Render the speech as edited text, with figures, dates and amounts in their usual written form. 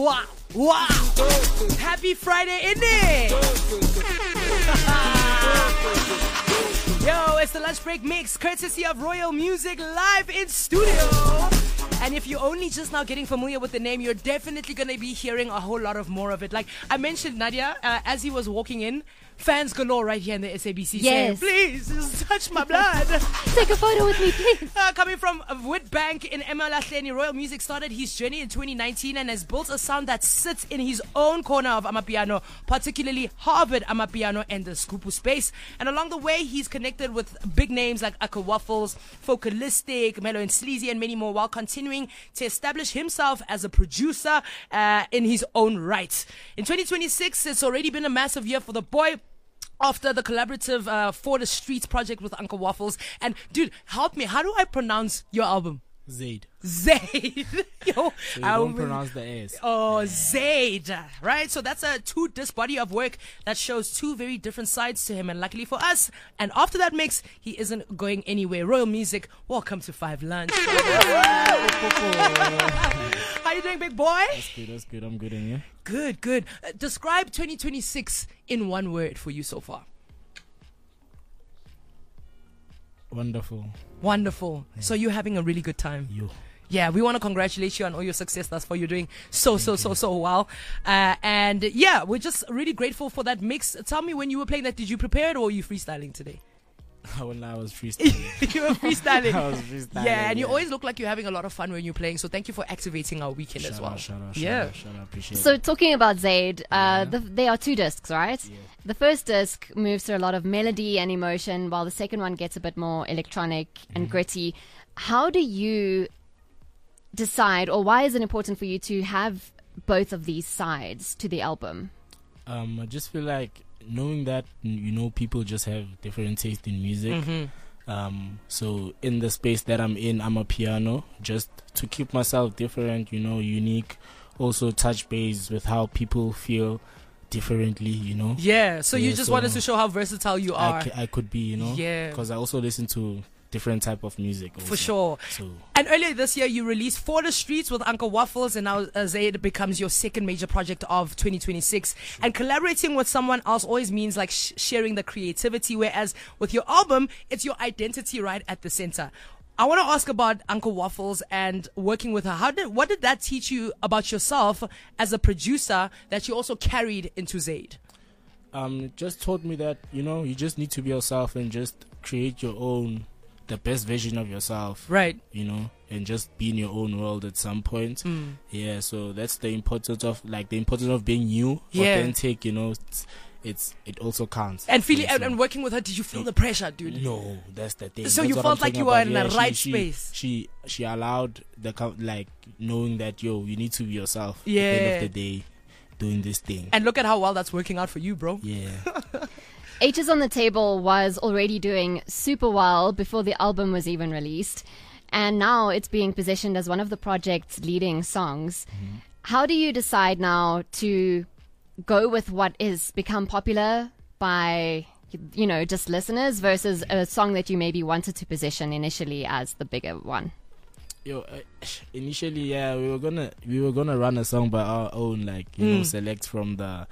Wow. Happy Friday, innit? Yo, it's the lunch break mix, courtesy of Royal Music, live in studio. And if you're only just now getting familiar with the name, you're definitely going to be hearing a whole lot of more of it. Like I mentioned, Nadia, as he was walking in, fans galore right here in the SABC saying, please, just touch my blood. Take a photo with me, please. Coming from Witbank in Emalahleni, Royal Music started his journey in 2019 and has built a sound that sits in his own corner of Amapiano, particularly Harvard Amapiano and the Skupu space. And along the way, he's connected with big names like Aka Waffles, Focalistic, Mellow and Sleazy, and many more, while continuing to establish himself as a producer in his own right. In 2026, it's already been a massive year for the boy, after the collaborative For the Streets project with Uncle Waffles. And dude, help me, how do I pronounce your album? Zaid. Yo, So you don't pronounce the S. Oh, Zaid. Right? So that's a 2-disc body of work that shows two very different sides to him. And luckily for us, and after that mix, he isn't going anywhere. Royal Music, welcome to 5 Lunch. How you doing, big boy? That's good. I'm good, and you? Good. Describe 2026 in one word for you so far. Wonderful. Yeah. So you're having a really good time. Yeah, we want to congratulate you on all your success thus far. You're doing so well. And yeah, we're just really grateful for that mix. Tell me, when you were playing that, did you prepare it or were you freestyling today? When I was freestyling. You were freestyling. I was freestyling. Yeah, and you always look like you're having a lot of fun when you're playing. So thank you for activating our weekend as well. Shout out, appreciate So it. talking about Zaid, they are 2 discs, right? Yeah. The first disc moves through a lot of melody and emotion, while the second one gets a bit more electronic and gritty. How do you decide, or why is it important for you to have both of these sides to the album? I just feel like knowing that, people just have different taste in music. So in the space that I'm in, I'm a piano, just to keep myself different, unique. Also touch base with how people feel differently, Yeah, so you just wanted to show how versatile you are. I could be, Yeah. because I also listen to different type of music also. For sure. So, and earlier this year, you released For the Streets with Uncle Waffles, and now Zaid becomes your second major project of 2026. And collaborating with someone else always means like sharing the creativity, whereas with your album, it's your identity right at the center. I want to ask about Uncle Waffles and working with her. What did that teach you about yourself as a producer that you also carried into Zaid? It just taught me that, you just need to be yourself and just create the best version of yourself. Right. And just be in your own world at some point. Yeah, so that's the importance of being you, authentic, it also counts. And and working with her, did you feel the pressure, dude? No, that's the thing. So that's you felt like you were in the right space. She allowed knowing that you need to be yourself. Yeah. At the end of the day, doing this thing. And look at how well that's working out for you, bro. Yeah. H's on the Table was already doing super well before the album was even released, and now it's being positioned as one of the project's leading songs. How do you decide now to go with what is become popular by just listeners versus a song that you maybe wanted to position initially as the bigger one? Initially, we were gonna run a song by our own, select from the